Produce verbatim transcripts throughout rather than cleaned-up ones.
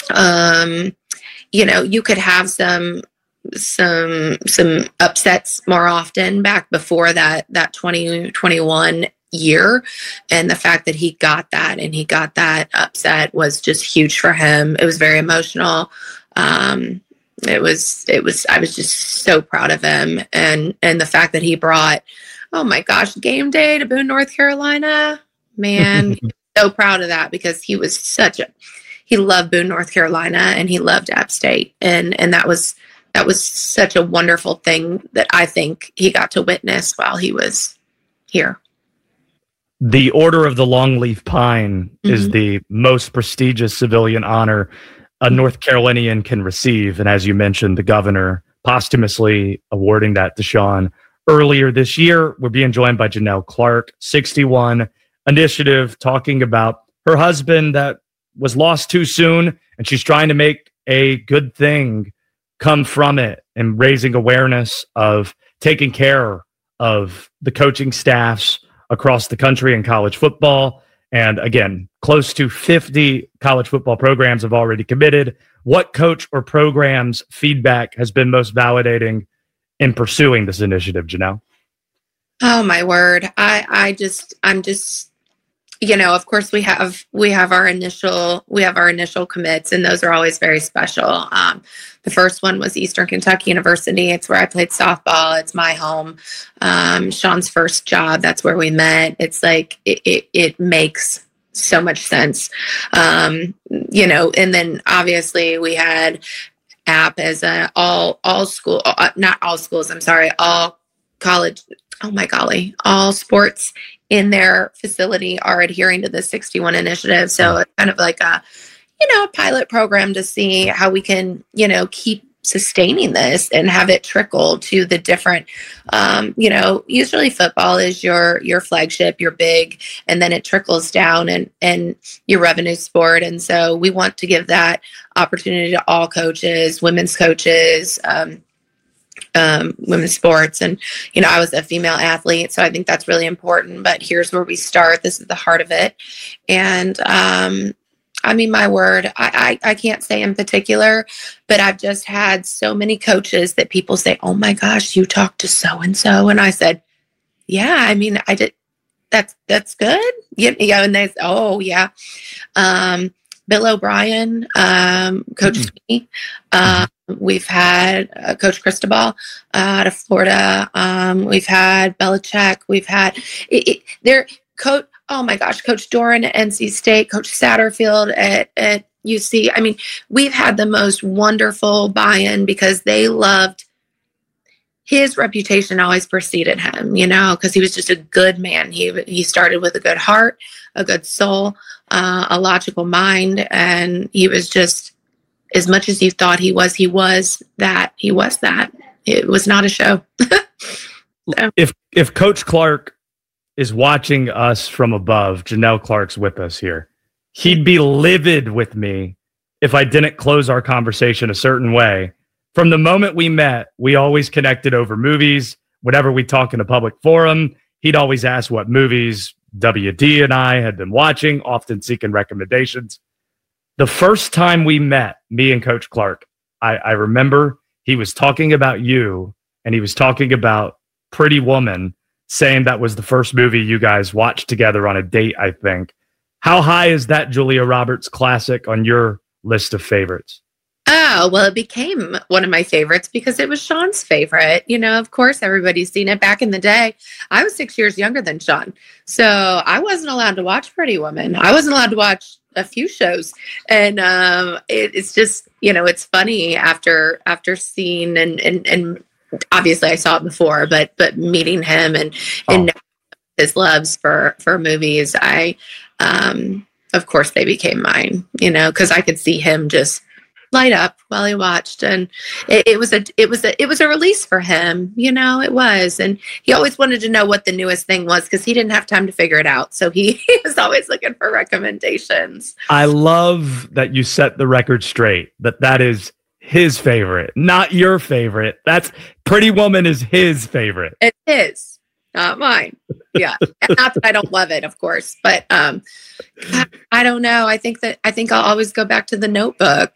Um, you know, you could have some some some upsets more often back before that that twenty twenty-one year, and the fact that he got that and he got that upset was just huge for him. It was very emotional. Um, it was it was I was just so proud of him, and and the fact that he brought, oh my gosh, game day to Boone, North Carolina, man. So proud of that, because he was such a he loved Boone, North Carolina, and he loved App State, and and that was that was such a wonderful thing that I think he got to witness while he was here. The Order of the Longleaf Pine mm-hmm. is the most prestigious civilian honor a North Carolinian can receive, and as you mentioned, the governor posthumously awarding that to Sean earlier this year. We're being joined by Janelle Clark, sixty-one Initiative, talking about her husband that was lost too soon, and she's trying to make a good thing come from it and raising awareness of taking care of the coaching staffs across the country in college football. And again, close to fifty college football programs have already committed. What coach or program's feedback has been most validating in pursuing this initiative, Janelle? Oh my word. I, I just, I'm just, you know, of course we have, we have our initial, we have our initial commits, and those are always very special. Um, the first one was Eastern Kentucky University. It's where I played softball. It's my home. Um, Sean's first job. That's where we met. It's like, it, it, it makes so much sense. Um, you know, and then obviously we had App as a all, all school, uh, not all schools, I'm sorry, all college. Oh my golly, all sports in their facility are adhering to the sixty-one initiative. So it's kind of like a, you know, a pilot program to see how we can, you know, keep sustaining this and have it trickle to the different, um, you know, usually football is your, your flagship, your big, and then it trickles down and, and your revenue sport. And so we want to give that opportunity to all coaches, women's coaches, um, um, women's sports. And, you know, I was a female athlete, so I think that's really important, but here's where we start. This is the heart of it. And, um, I mean, my word, I, I, I can't say in particular, but I've just had so many coaches that people say, oh my gosh, you talked to so-and-so. And I said, yeah, I mean, I did. That's, that's good. Yeah. yeah and they, oh yeah. Um, Bill O'Brien, um, Coach Sweeney. Um, we've had uh, Coach Cristobal uh, out of Florida. Um, we've had Belichick. We've had it, it, their coach. Oh my gosh, Coach Doran at N C State, Coach Satterfield at, at U C. I mean, we've had the most wonderful buy-in because they loved his reputation always preceded him, you know, because he was just a good man. He he started with a good heart, a good soul, uh, a logical mind, and he was just, as much as you thought he was, he was that. He was that. It was not a show. So. If if Coach Clark is watching us from above, Janelle Clark's with us here, he'd be livid with me if I didn't close our conversation a certain way. From the moment we met, we always connected over movies. Whenever we talk in a public forum, he'd always ask what movies W D and I had been watching, often seeking recommendations. The first time we met, me and Coach Clark, I, I remember he was talking about you, and he was talking about Pretty Woman, saying that was the first movie you guys watched together on a date, I think. How high is that Julia Roberts classic on your list of favorites? Oh, well, it became one of my favorites because it was Sean's favorite. You know, of course, everybody's seen it. Back in the day, I was six years younger than Sean. So I wasn't allowed to watch Pretty Woman. I wasn't allowed to watch a few shows. And um, it, it's just, you know, it's funny after after seeing and, and, and obviously I saw it before, but but meeting him and, oh. and his loves for, for movies, I, um, of course, they became mine, you know, because I could see him just light up while he watched, and it, it was a it was a it was a release for him, you know. It was, and he always wanted to know what the newest thing was because he didn't have time to figure it out, so he, he was always looking for recommendations. I love that you set the record straight, that that is his favorite, not your favorite. That's Pretty Woman is his favorite. It is, not mine. Yeah, not that I don't love it, of course, but um I, I don't know. I think that I think I'll always go back to The Notebook.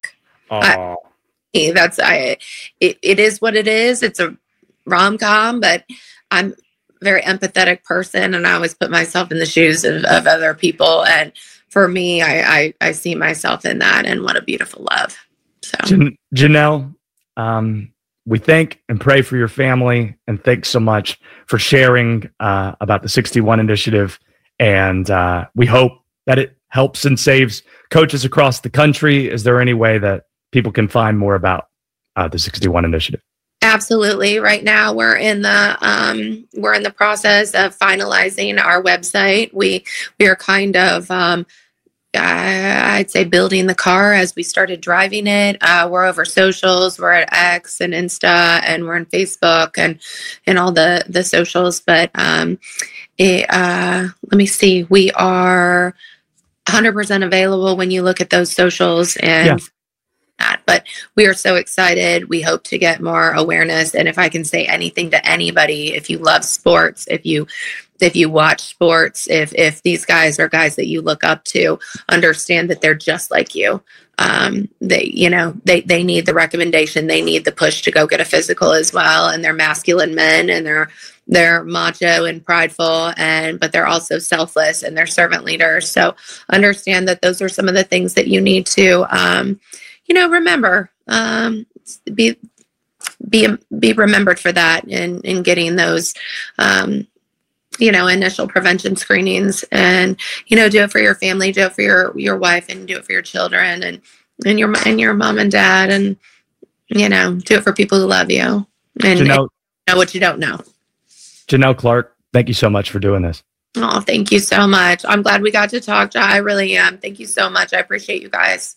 Oh, that's I. It, it is what it is. It's a rom com, but I'm a very empathetic person, and I always put myself in the shoes of, of other people. And for me, I, I I see myself in that, and what a beautiful love. So, Jan- Janelle, um, we thank and pray for your family, and thanks so much for sharing uh, about the sixty-one initiative. And uh, we hope that it helps and saves coaches across the country. Is there any way that people can find more about uh, the sixty-one initiative? Absolutely. Right now, we're in the um, we're in the process of finalizing our website. We we are kind of um, I'd say building the car as we started driving it. Uh, we're over socials. We're at X and Insta, and we're on Facebook and and all the the socials. But um, it, uh, let me see. We are one hundred percent available when you look at those socials and. Yeah. That. But we are so excited. We hope to get more awareness. And if I can say anything to anybody, if you love sports, if you if you watch sports, if if these guys are guys that you look up to, understand that they're just like you. Um, they, you know, they they need the recommendation. They need the push to go get a physical as well. And they're masculine men, and they're they're macho and prideful, and but they're also selfless, and they're servant leaders. So understand that those are some of the things that you need to. Um, You know, remember, um, be be be remembered for that, in in getting those, um, you know, initial prevention screenings, and you know, do it for your family, do it for your your wife, and do it for your children, and and your and your mom and dad, and you know, do it for people who love you, and, Janelle, and know what you don't know. Janelle Clark, thank you so much for doing this. Oh, thank you so much. I'm glad we got to talk, Jai. I really am. Thank you so much. I appreciate you guys.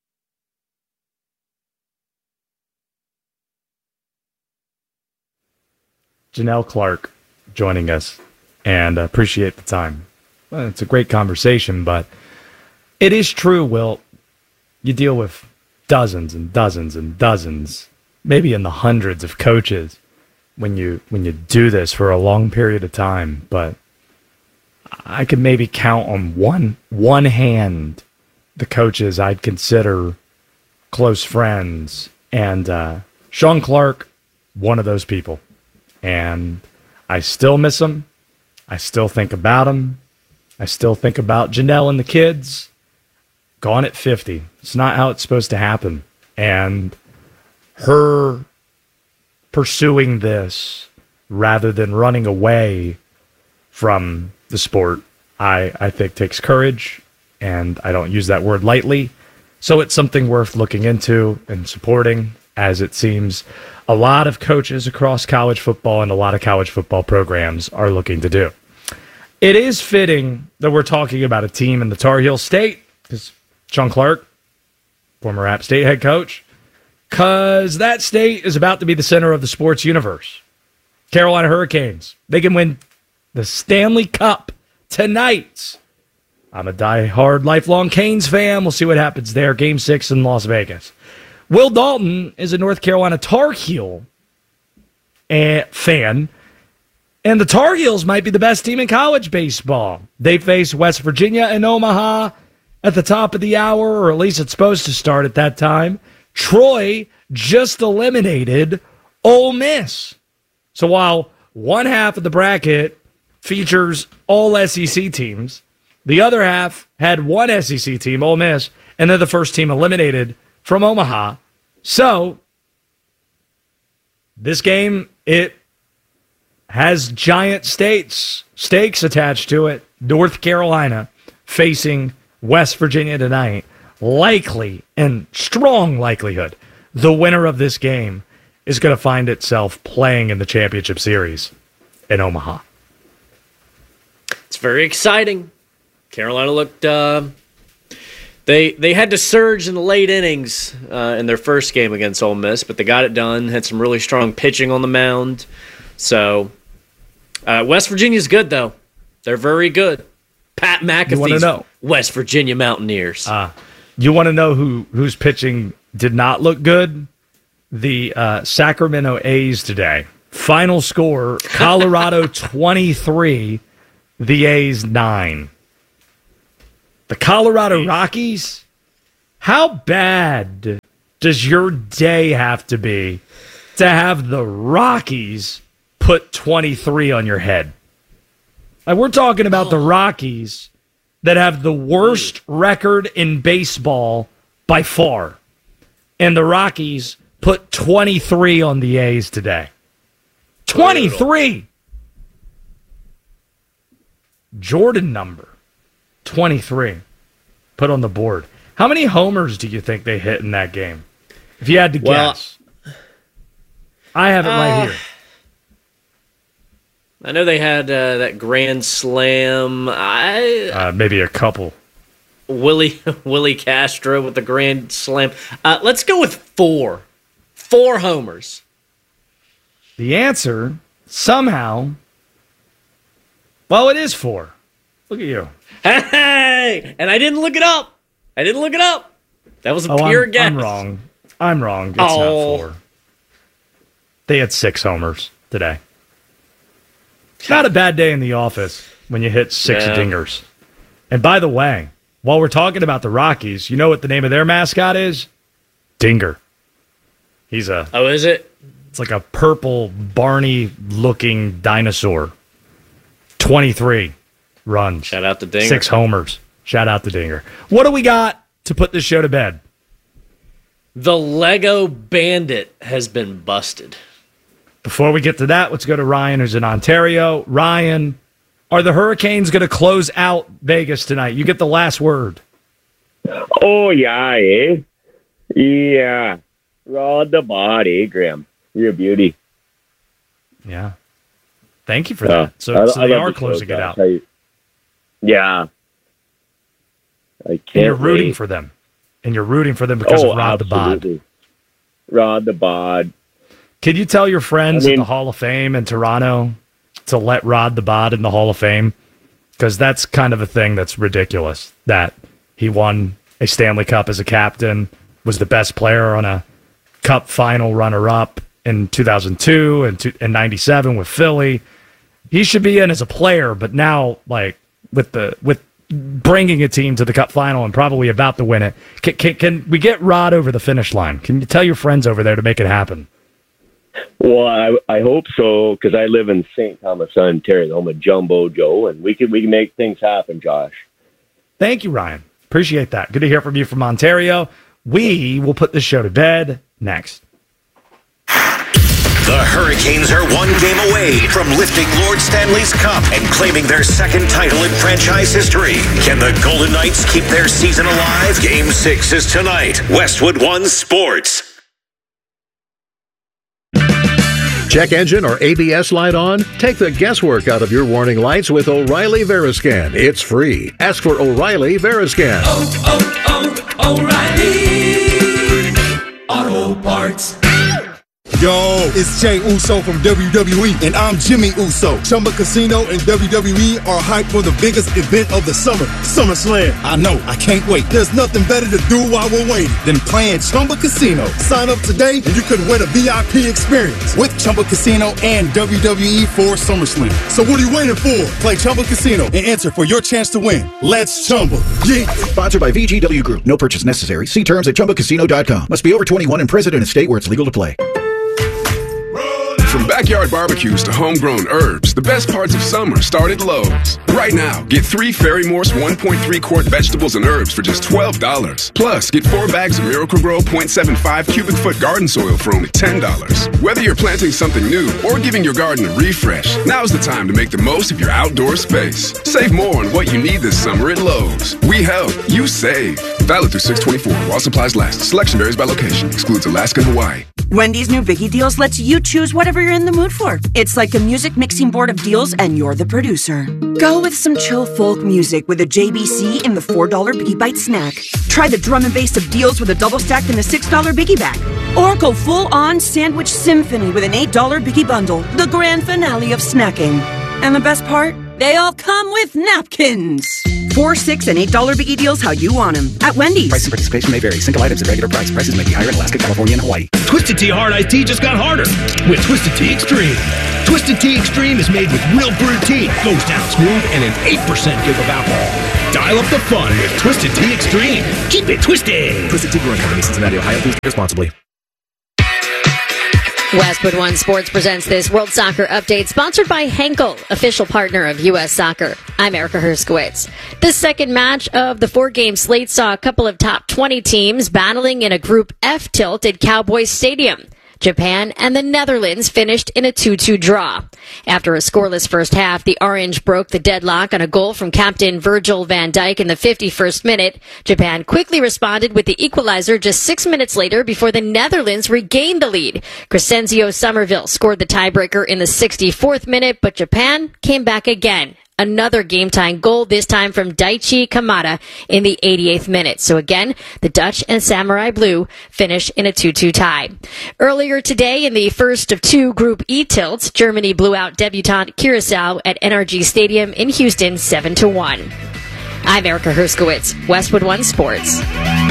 Janelle Clark joining us, and uh, appreciate the time. Well, it's a great conversation, but it is true, Will. You deal with dozens and dozens and dozens, maybe in the hundreds of coaches when you when you do this for a long period of time. But I could maybe count on one one hand the coaches I'd consider close friends, and uh, Shawn Clark, one of those people. And I still miss him. I still think about him. I still think about Janelle and the kids. Gone at fifty. It's not how it's supposed to happen. And her pursuing this rather than running away from the sport, I, I think takes courage. And I don't use that word lightly. So it's something worth looking into and supporting, as it seems a lot of coaches across college football and a lot of college football programs are looking to do. It is fitting that we're talking about a team in the Tar Heel State, because Shawn Clark, former App State head coach, because that state is about to be the center of the sports universe. Carolina Hurricanes, they can win the Stanley Cup tonight. I'm a diehard lifelong Canes fan. We'll see what happens there. Game six in Las Vegas. Will Dalton is a North Carolina Tar Heel fan, and the Tar Heels might be the best team in college baseball. They face West Virginia and Omaha at the top of the hour, or at least it's supposed to start at that time. Troy just eliminated Ole Miss. So while one half of the bracket features all S E C teams, the other half had one S E C team, Ole Miss, and they're the first team eliminated from Omaha. So this game, it has giant stakes, stakes attached to it. North Carolina facing West Virginia tonight. Likely, and strong likelihood, the winner of this game is going to find itself playing in the championship series in Omaha. It's very exciting. Carolina looked... Uh... They they had to surge in the late innings uh, in their first game against Ole Miss, but they got it done. Had some really strong pitching on the mound. So uh, West Virginia's good, though. They're very good. Pat McAfee's know. West Virginia Mountaineers. Uh, you want to know who whose pitching did not look good? The uh, Sacramento A's today. Final score, Colorado twenty-three, the A's nine. The Colorado Rockies, how bad does your day have to be to have the Rockies put twenty-three on your head? Like, we're talking about the Rockies that have the worst record in baseball by far. And the Rockies put twenty-three on the A's today. twenty-three! Jordan number, twenty-three. Put on the board. How many homers do you think they hit in that game? If you had to well, guess. I have it uh, right here. I know they had uh, that grand slam. I uh, maybe a couple. Willie Willie Castro with the grand slam. Uh, let's go with four. Four homers. The answer, somehow, well, it is four. Look at you. Hey! And I didn't look it up. I didn't look it up. That was a oh, pure I'm, guess. I'm wrong. I'm wrong. It's oh. not four. They had six homers today. Not a bad day in the office when you hit six yeah. dingers. And by the way, while we're talking about the Rockies, you know what the name of their mascot is? Dinger. He's a... Oh, is it? It's like a purple, Barney-looking dinosaur. twenty-three runs. Shout out to Dinger. Six homers. Shout out to Dinger. What do we got to put this show to bed? The Lego Bandit has been busted. Before we get to that, let's go to Ryan, who's in Ontario. Ryan, are the Hurricanes going to close out Vegas tonight? You get the last word. Oh, yeah, eh? Yeah. Rod the body, Graham. You're a beauty. Yeah. Thank you for uh, that. So, I, so I they are the closing show, it out. I, yeah. I can't and you're rooting wait. for them. And you're rooting for them because oh, of Rod absolutely. the Bod. Rod the Bod. Can you tell your friends I mean, at the Hall of Fame in Toronto to let Rod the Bod in the Hall of Fame? Because that's kind of a thing that's ridiculous, that he won a Stanley Cup as a captain, was the best player on a Cup final runner-up in two thousand two and two, and ninety-seven with Philly. He should be in as a player, but now, like, with the with bringing a team to the Cup final and probably about to win it, can, can, can we get Rod over the finish line? Can you tell your friends over there to make it happen? Well, I, I hope so, because I live in Saint Thomas, Ontario, the home of Jumbo Joe, and we can we can make things happen, Josh. Thank you, Ryan. Appreciate that. Good to hear from you from Ontario. We will put this show to bed next. The Hurricanes are one game away from lifting Lord Stanley's Cup and claiming their second title in franchise history. Can the Golden Knights keep their season alive? Game six is tonight. Westwood One Sports. Check engine or A B S light on? Take the guesswork out of your warning lights with O'Reilly Veriscan. It's free. Ask for O'Reilly Veriscan. Oh, oh, oh, O'Reilly Auto Parts. Yo, it's Jay Uso from W W E, and I'm Jimmy Uso. Chumba Casino and W W E are hyped for the biggest event of the summer, SummerSlam. I know, I can't wait. There's nothing better to do while we're waiting than playing Chumba Casino. Sign up today, and you could win a V I P experience with Chumba Casino and W W E for SummerSlam. So what are you waiting for? Play Chumba Casino and enter for your chance to win. Let's Chumba. Yeah. Sponsored by V G W Group. No purchase necessary. See terms at chumba casino dot com. Must be over twenty-one and present in a state where it's legal to play. From backyard barbecues to homegrown herbs, the best parts of summer start at Lowe's. Right now, get three Fairy Morse one point three quart vegetables and herbs for just twelve dollars. Plus, get four bags of Miracle-Gro zero point seven five cubic foot garden soil for only ten dollars. Whether you're planting something new or giving your garden a refresh, now's the time to make the most of your outdoor space. Save more on what you need this summer at Lowe's. We help, you save. Valid through six twenty-four while supplies last. Selection varies by location. Excludes Alaska and Hawaii. Wendy's new Biggie Deals lets you choose whatever you're in the mood for. It's like a music mixing board of deals, and you're the producer. Go with some chill folk music with a J B C in the four dollar Biggie Bite snack. Try the drum and bass of deals with a double stack in the six dollar Biggie bag. Or go full-on sandwich symphony with an eight dollar Biggie bundle, the grand finale of snacking. And the best part? They all come with napkins. Four, six, and eight dollar Biggie Deals how you want them at Wendy's. Price and participation may vary. Single items at regular price. Prices may be higher in Alaska, California, and Hawaii. Twisted Tea Hard Iced Tea just got harder with Twisted Tea Extreme. Twisted Tea Extreme is made with real brewed tea, goes down smooth, and an eight percent give of alcohol. Dial up the fun with Twisted Tea Extreme. Keep it twisted. Twisted Tea Brewing Company, Cincinnati, Ohio. Please drink responsibly. Westwood One Sports presents this World Soccer Update, sponsored by Henkel, official partner of U S Soccer. I'm Erica Herskowitz. The second match of the four-game slate saw a couple of top twenty teams battling in a Group F tilt at Cowboys Stadium. Japan and the Netherlands finished in a two two draw. After a scoreless first half, the Orange broke the deadlock on a goal from captain Virgil van Dijk in the fifty-first minute. Japan quickly responded with the equalizer just six minutes later before the Netherlands regained the lead. Crescencio Somerville scored the tiebreaker in the sixty-fourth minute, but Japan came back again. Another game-tying goal, this time from Daichi Kamada in the eighty-eighth minute. So again, the Dutch and Samurai Blue finish in a two two tie. Earlier today, in the first of two Group E tilts, Germany blew out debutant Curacao at N R G Stadium in Houston seven to one. I'm Erica Herskowitz, Westwood One Sports.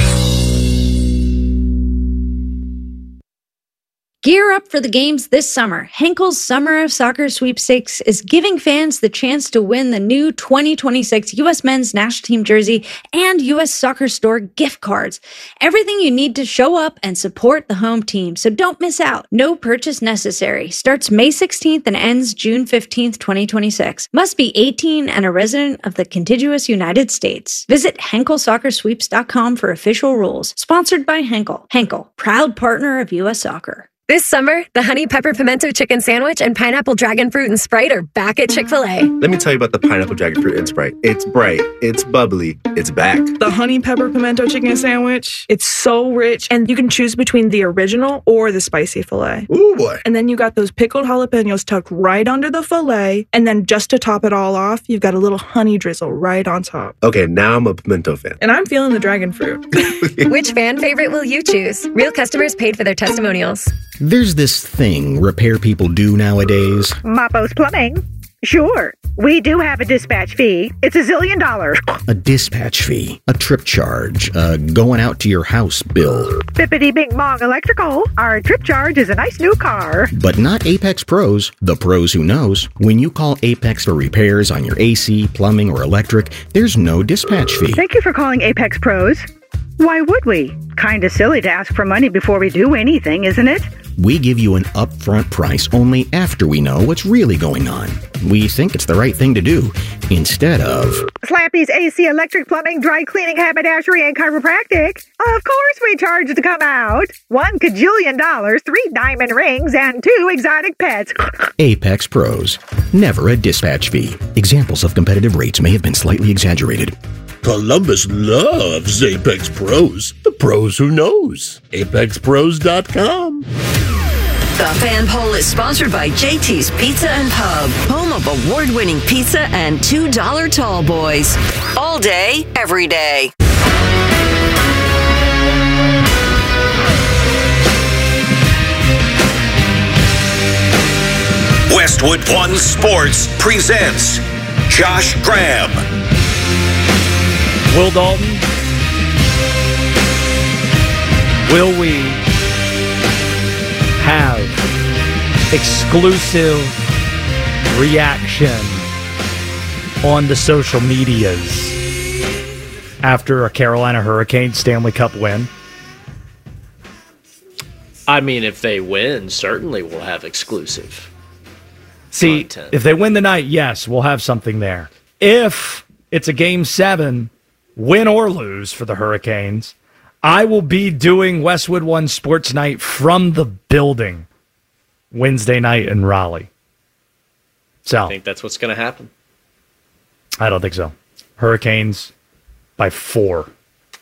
Gear up for the games this summer. Henkel's Summer of Soccer Sweepstakes is giving fans the chance to win the new twenty twenty-six U S Men's National Team jersey and U S Soccer Store gift cards. Everything you need to show up and support the home team, so don't miss out. No purchase necessary. Starts May sixteenth and ends June fifteenth, twenty twenty-six. Must be eighteen and a resident of the contiguous United States. Visit Henkel Soccer Sweeps dot com for official rules. Sponsored by Henkel. Henkel, proud partner of U S Soccer. This summer, the Honey Pepper Pimento Chicken Sandwich and Pineapple Dragon Fruit and Sprite are back at Chick-fil-A. Let me tell you about the Pineapple Dragon Fruit and Sprite. It's bright, it's bubbly, it's back. The Honey Pepper Pimento Chicken Sandwich, it's so rich, and you can choose between the original or the spicy filet. Ooh, boy. And then you got those pickled jalapenos tucked right under the filet, and then just to top it all off, you've got a little honey drizzle right on top. Okay, now I'm a pimento fan. And I'm feeling the dragon fruit. Which fan favorite will you choose? Real customers paid for their testimonials. There's this thing repair people do nowadays. Mapo's Plumbing. Sure, we do have a dispatch fee. It's a zillion dollars. A dispatch fee, a trip charge, a going out to your house bill. Bippity Bing Bong Electrical. Our trip charge is a nice new car. But not Apex Pros, the pros who knows. When you call Apex for repairs on your A C, plumbing, or electric, there's no dispatch fee. Thank you for calling Apex Pros. Why would we? Kinda silly to ask for money before we do anything, isn't it? We give you an upfront price only after we know what's really going on. We think it's the right thing to do, instead of... Slappy's A C, electric, plumbing, dry cleaning, haberdashery, and chiropractic. Of course we charge to come out. One cajillion dollars, three diamond rings, and two exotic pets. Apex Pros. Never a dispatch fee. Examples of competitive rates may have been slightly exaggerated. Columbus loves Apex Pros. The pros who knows. Apex Pros dot com. The Fan Poll is sponsored by J T's Pizza and Pub, home of award-winning pizza and two dollar tall boys. All day, every day. Westwood One Sports presents Josh Graham. Will Dalton, will we have exclusive reaction on the social medias after a Carolina Hurricanes Stanley Cup win? I mean, if they win, certainly we'll have exclusive See, content. If they win the night, yes, we'll have something there. If it's a game seven, win or lose for the Hurricanes, I will be doing Westwood One Sports Night from the building Wednesday night in Raleigh. So I think that's what's going to happen. I don't think so. Hurricanes by four.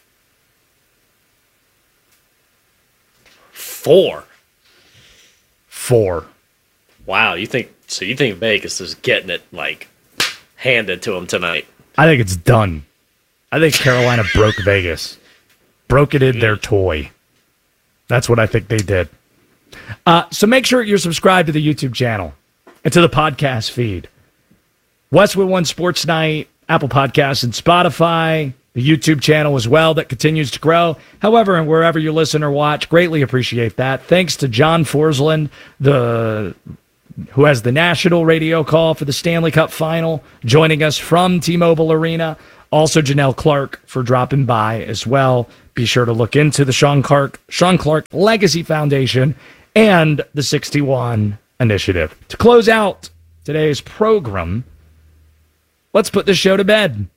Four? Four. Wow, you think so you think Vegas is getting it, like, handed to them tonight? I think it's done. I think Carolina broke Vegas. Broke it in their toy. That's what I think they did. Uh, so make sure you're subscribed to the YouTube channel and to the podcast feed. Westwood One Sports Night, Apple Podcasts, and Spotify. The YouTube channel as well that continues to grow. However, and wherever you listen or watch, greatly appreciate that. Thanks to John Forsland, the who has the national radio call for the Stanley Cup Final, joining us from T-Mobile Arena. Also, Janelle Clark for dropping by as well. Be sure to look into the Sean Clark, Sean Clark Legacy Foundation and the sixty-one Initiative. To close out today's program, let's put this show to bed.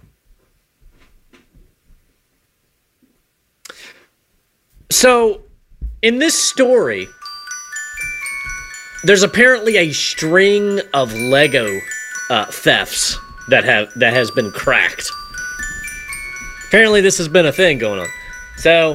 So, in this story, there's apparently a string of Lego uh, thefts that have that has been cracked. Apparently, this has been a thing going on. So,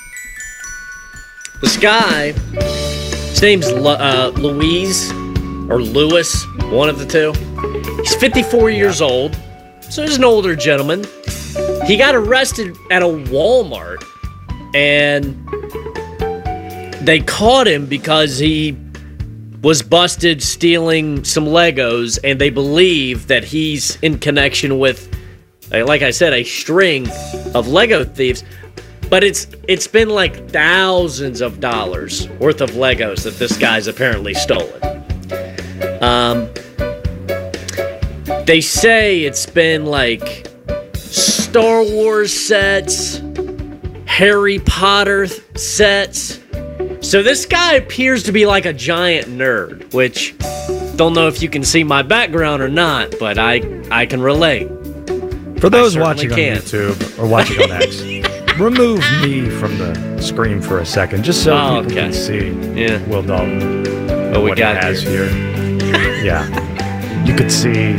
this guy, his name's Lu- uh, Louise or Lewis, one of the two. He's fifty-four years old, so he's an older gentleman. He got arrested at a Walmart, and they caught him because he was busted stealing some Legos, and they believe that he's in connection with, like I said, a string of Lego thieves. But it's it's been like thousands of dollars worth of Legos that this guy's apparently stolen. Um, they say it's been like Star Wars sets, Harry Potter th- sets. So this guy appears to be like a giant nerd, which don't know if you can see my background or not, but I I can relate. For those I watching on can. YouTube or watching on X, remove me from the screen for a second, just so Oh, people okay. can see Yeah. Will Dalton. What we what got he has here. here. Yeah, you could see.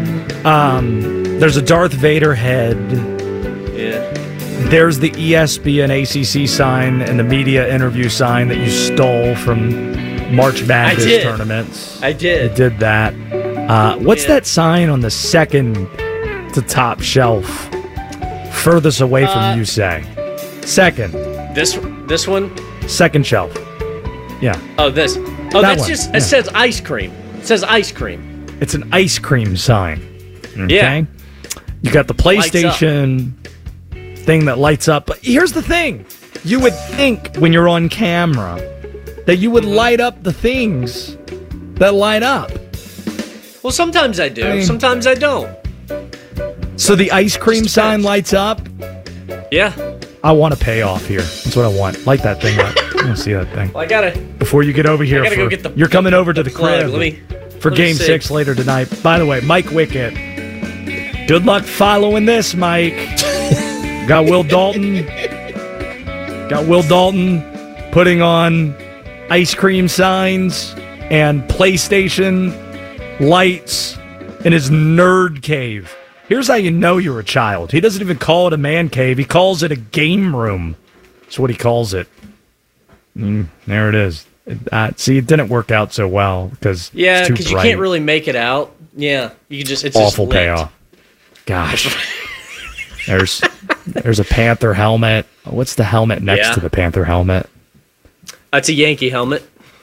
Um, there's a Darth Vader head. Yeah. There's the E S P N A C C sign and the media interview sign that you stole from March Madness did. tournaments. I did. You did that. Uh, what's Yeah. that sign on the second to top shelf, furthest away from Uh, you, say? Second. This this one? Second shelf. Yeah. Oh, this. Oh, That that's one, just, yeah. it says ice cream. It says ice cream. It's an ice cream sign. Okay? Yeah. You got the Lights up. PlayStation thing that lights up. But here's the thing. You would think when you're on camera that you would light up the things that light up. Well, sometimes I do. I mean- sometimes I don't. So the ice cream sign lights up. Yeah. I want to pay off here. That's what I want. Light that thing up. I want to see that thing. Well, I gotta. Before you get over here, I gotta for, go get the- you're coming over to the, plug. crib Let me- for let me Game see. Six later tonight. By the way, Mike Wickett. Good luck following this, Mike. Got Will Dalton. Got Will Dalton putting on ice cream signs and PlayStation lights in his nerd cave. Here's how you know you're a child. He doesn't even call it a man cave. He calls it a game room. That's what he calls it. Mm, there it is. Uh, see, it didn't work out so well because Yeah, it's too because you bright. can't really make it out. Yeah, you can just it's Awful just lit. payoff. Gosh. there's there's a Panther helmet. What's the helmet next Yeah. to the Panther helmet? That's a Yankee helmet.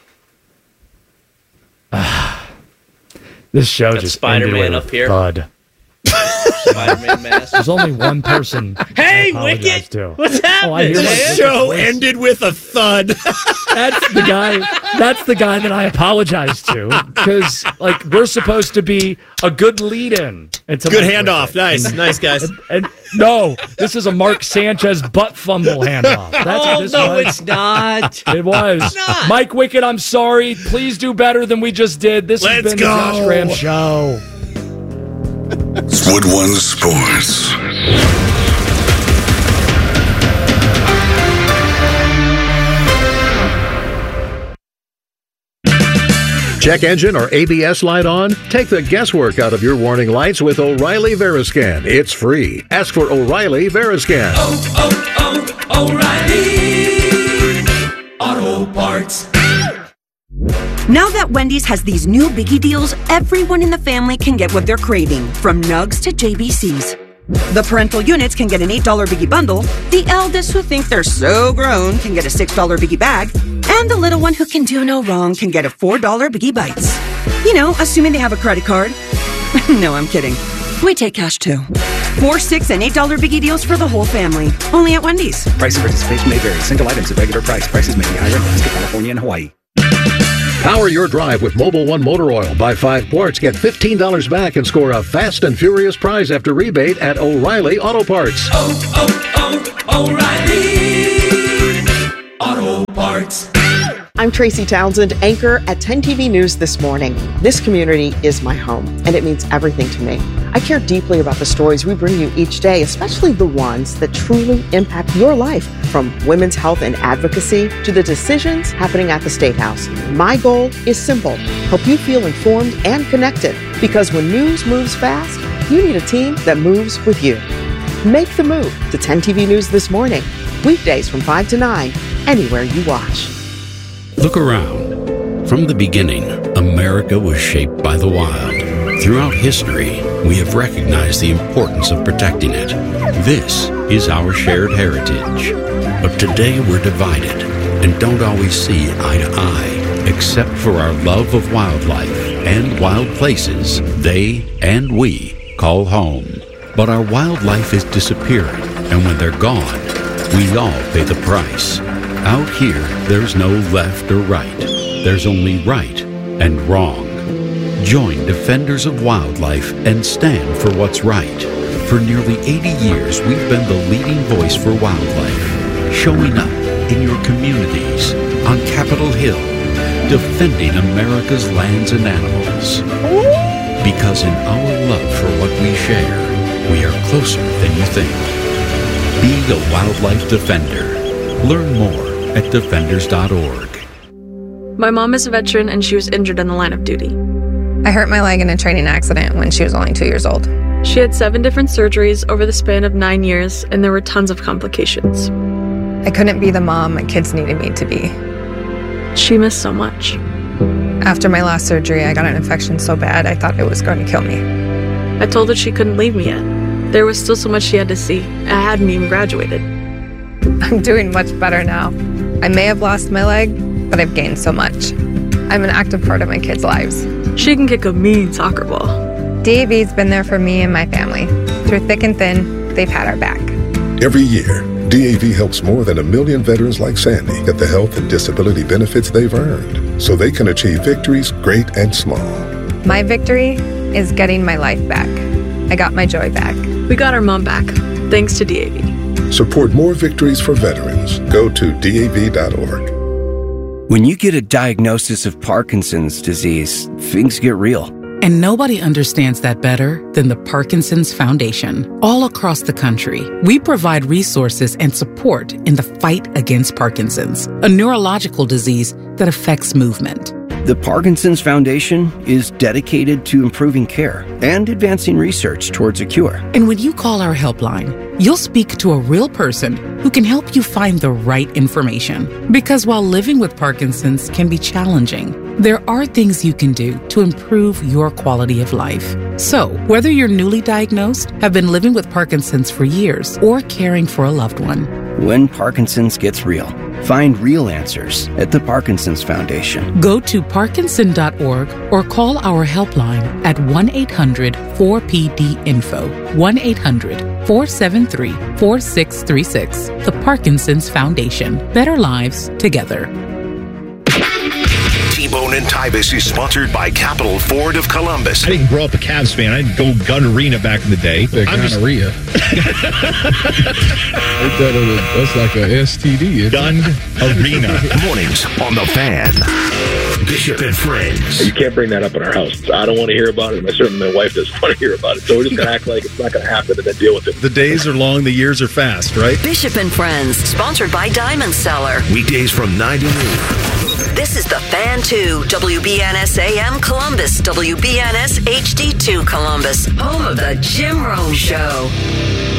This show Got just Spider-Man ended with up here. thud. Spider-Man mask. There's only one person. Hey, I apologize Wicket! to. What's happening? Oh, I hear man? my Show ended with a thud. That's the guy. That's the guy that I apologize to because, like, we're supposed to be a good lead-in. Into Good Mike handoff. Wicket. Nice. Nice, guys. And, and no, this is a Mark Sanchez butt fumble handoff. That's what Oh this no, was. it's not. It was. not. Mike Wickett, I'm sorry. Please do better than we just did. This has Let's been go. the Josh Graham Show. Wood One Sports. Check engine or A B S light on? Take the guesswork out of your warning lights with O'Reilly Veriscan. It's free. Ask for O'Reilly Veriscan. Oh, oh, oh, O'Reilly Auto Parts. Now that Wendy's has these new biggie deals, everyone in the family can get what they're craving, from nugs to J B Cs. The parental units can get an eight dollar biggie bundle, the eldest who think they're so grown can get a six dollar biggie bag, and the little one who can do no wrong can get a four dollar biggie bites. You know, assuming they have a credit card. No, I'm kidding. We take cash too. Four, six, and eight dollar biggie deals for the whole family. Only at Wendy's. Price and participation may vary. Single items at regular price. Prices may be higher in Alaska, California, and Hawaii. Power your drive with Mobil one Motor Oil. Buy five quarts, get fifteen dollars back, and score a Fast and Furious prize after rebate at O'Reilly Auto Parts. Oh, oh, oh, O'Reilly Auto Parts. I'm Tracy Townsend, anchor at ten T V News This Morning. This community is my home, and it means everything to me. I care deeply about the stories we bring you each day, especially the ones that truly impact your life, from women's health and advocacy to the decisions happening at the State House. My goal is simple: help you feel informed and connected, because when news moves fast, you need a team that moves with you. Make the move to ten T V News This Morning, weekdays from five to nine, anywhere you watch. Look around. From the beginning, America was shaped by the wild. Throughout history, we have recognized the importance of protecting it. This is our shared heritage. But today we're divided and don't always see eye to eye, except for our love of wildlife and wild places they and we call home. But our wildlife is disappearing, and when they're gone, we all pay the price. Out here, there's no left or right. There's only right and wrong. Join Defenders of Wildlife and stand for what's right. For nearly eighty years, we've been the leading voice for wildlife, showing up in your communities, on Capitol Hill, defending America's lands and animals. Because in our love for what we share, we are closer than you think. Be a wildlife defender. Learn more at defenders dot org. My mom is a veteran and she was injured in the line of duty. I hurt my leg in a training accident when she was only two years old. She had seven different surgeries over the span of nine years, and there were tons of complications. I couldn't be the mom my kids needed me to be. She missed so much. After my last surgery, I got an infection so bad I thought it was going to kill me. I told her she couldn't leave me yet. There was still so much she had to see. I hadn't even graduated. I'm doing much better now. I may have lost my leg, but I've gained so much. I'm an active part of my kids' lives. She can kick a mean soccer ball. D A V's been there for me and my family. Through thick and thin, they've had our back. Every year, D A V helps more than a million veterans like Sandy get the health and disability benefits they've earned, so they can achieve victories great and small. My victory is getting my life back. I got my joy back. We got our mom back, thanks to D A V. Support more victories for veterans. Go to D A V dot org. When you get a diagnosis of Parkinson's disease, things get real. And nobody understands that better than the Parkinson's Foundation. All across the country, we provide resources and support in the fight against Parkinson's, a neurological disease that affects movement. The Parkinson's Foundation is dedicated to improving care and advancing research towards a cure. And when you call our helpline, you'll speak to a real person who can help you find the right information. Because while living with Parkinson's can be challenging, there are things you can do to improve your quality of life. So, whether you're newly diagnosed, have been living with Parkinson's for years, or caring for a loved one, when Parkinson's gets real, find real answers at the Parkinson's Foundation. Go to parkinson dot org or call our helpline at one eight hundred four P D info, one eight hundred four seven three four six three six. The Parkinson's Foundation. Better lives together. T-Bone and Tybus is sponsored by Capital Ford of Columbus. I didn't grow up a Cavs fan. I didn't go gun arena back in the day. The I'm just gonorrhea. That's like a S T D. Gun arena. Mornings on the Fan. Bishop and Friends. You can't bring that up in our house. I don't want to hear about it, and certainly my wife doesn't want to hear about it. So we're just going to act like it's not going to happen and then deal with it. The days are long, the years are fast, right? Bishop and Friends, sponsored by Diamond Seller. Weekdays from nine to noon. This is the Fan two, W B N S A M Columbus, W B N S H D two Columbus, home of the Jim Rome Show.